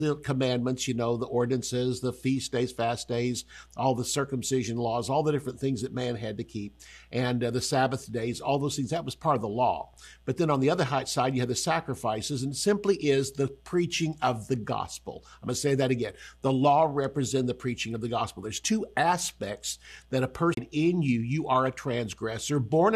the commandments, the ordinances, the feast days, fast days, all the circumcision laws, all the different things that man had to keep, and the Sabbath days, all those things, that was part of the law. But then on the other side, you have the sacrifices, and it simply is the preaching of the gospel. I'm going to say that again. The law represents the preaching of the gospel. There's two aspects that a person in you are a transgressor, born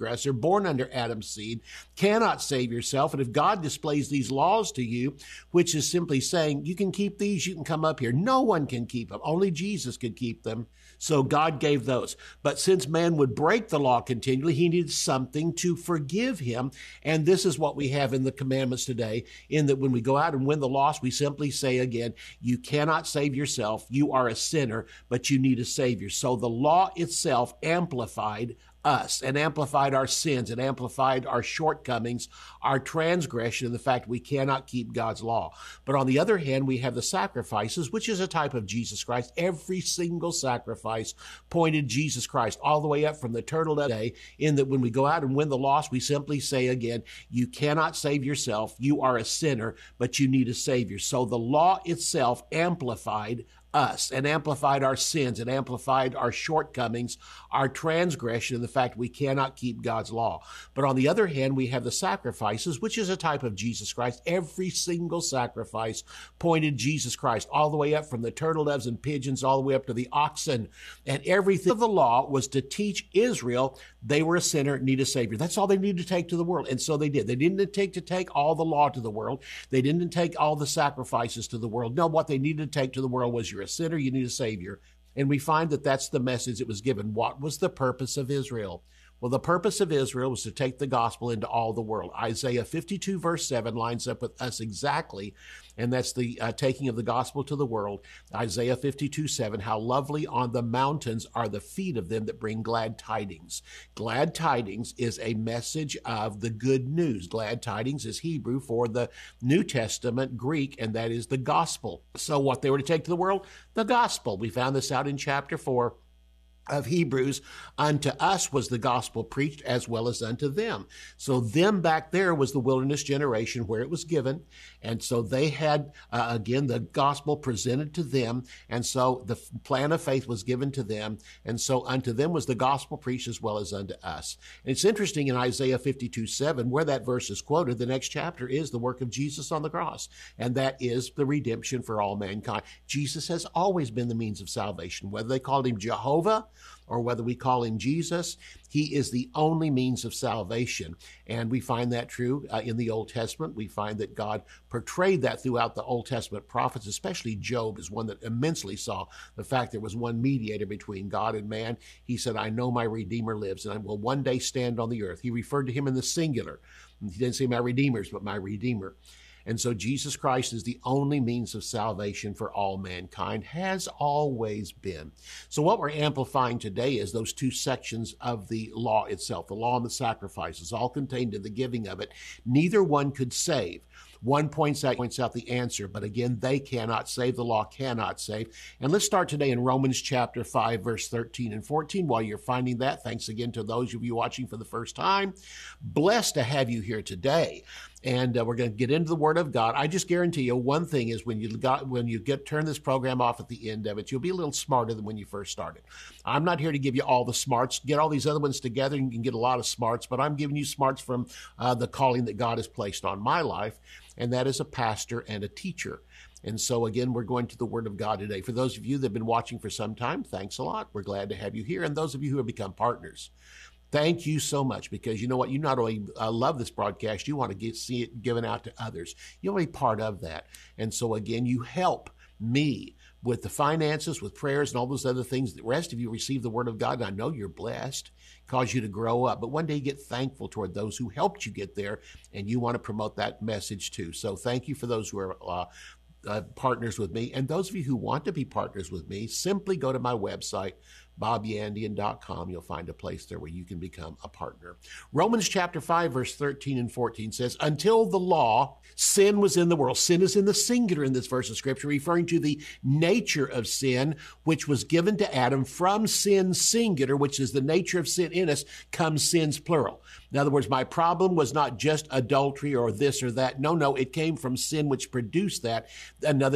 under Adam's seed, cannot save yourself. And if God displays these laws to you, which is simply saying, you can keep these, you can come up here. No one can keep them. Only Jesus could keep them. So God gave those. But since man would break the law continually, he needed something to forgive him. And this is what we have in the commandments today, in that when we go out and win the lost, we simply say again, you cannot save yourself. You are a sinner, but you need a Savior. So the law itself amplified us and amplified our sins and amplified our shortcomings, our transgression, and the fact we cannot keep God's law. But on the other hand, we have the sacrifices, which is a type of Jesus Christ. Every single sacrifice pointed Jesus Christ all the way up from the eternal day, in that when we go out and win the lost, we simply say again, you cannot save yourself. You are a sinner, but you need a Savior. So the law itself amplified us and amplified our sins and amplified our shortcomings, our transgression, and the fact we cannot keep God's law. But on the other hand, we have the sacrifices, which is a type of Jesus Christ. Every single sacrifice pointed Jesus Christ all the way up from the turtle doves and pigeons all the way up to the oxen. And everything of the law was to teach Israel they were a sinner, need a Savior. That's all they needed to take to the world. And so they did. They didn't take all the law to the world. They didn't take all the sacrifices to the world. No, what they needed to take to the world was you're a sinner, you need a Savior. And we find that that's the message that was given. What was the purpose of Israel? Well, the purpose of Israel was to take the gospel into all the world. Isaiah 52 verse 7 lines up with us exactly, and that's the taking of the gospel to the world. Isaiah 52:7, how lovely on the mountains are the feet of them that bring glad tidings. Glad tidings is a message of the good news. Glad tidings is Hebrew for the New Testament Greek, and that is the gospel. So what they were to take to the world? The gospel. We found this out in chapter 4 of Hebrews. Unto us was the gospel preached as well as unto them. So them back there was the wilderness generation where it was given. And so they had, again, the gospel presented to them. And so the plan of faith was given to them. And so unto them was the gospel preached as well as unto us. And it's interesting in Isaiah 52:7, where that verse is quoted, the next chapter is the work of Jesus on the cross. And that is the redemption for all mankind. Jesus has always been the means of salvation, whether they called him Jehovah or whether we call him Jesus, he is the only means of salvation. And we find that true in the Old Testament. We find that God portrayed that throughout the Old Testament prophets, especially Job is one that immensely saw the fact there was one mediator between God and man. He said, I know my Redeemer lives and I will one day stand on the earth. He referred to him in the singular. He didn't say my Redeemers, but my Redeemer. And so Jesus Christ is the only means of salvation for all mankind, has always been. So what we're amplifying today is those two sections of the law itself, the law and the sacrifices, all contained in the giving of it. Neither one could save. One points out the answer, but again, they cannot save. The law cannot save. And let's start today in Romans chapter 5, verse 13 and 14. While you're finding that, thanks again to those of you watching for the first time. Blessed to have you here today. And we're going to get into the Word of God. I just guarantee you one thing is when you turn this program off at the end of it, you'll be a little smarter than when you first started. I'm not here to give you all the smarts. Get all these other ones together and you can get a lot of smarts, but I'm giving you smarts from the calling that God has placed on my life, and that is a pastor and a teacher. And so again, we're going to the Word of God today. For those of you that have been watching for some time, thanks a lot. We're glad to have you here. And those of you who have become partners, thank you so much, because you know what? You not only love this broadcast, you want to see it given out to others. You want to be part of that. And so again, you help me with the finances, with prayers, and all those other things. The rest of you receive the Word of God, and I know you're blessed, cause you to grow up. But one day you get thankful toward those who helped you get there, and you want to promote that message too. So thank you for those who are partners with me. And those of you who want to be partners with me, simply go to my website, bobyandian.com. You'll find a place there where you can become a partner. Romans chapter 5, verse 13 and 14 says, until the law, sin was in the world. Sin is in the singular in this verse of Scripture, referring to the nature of sin, which was given to Adam. From sin singular, which is the nature of sin in us, comes sins plural. In other words, my problem was not just adultery or this or that. No, it came from sin which produced that. Another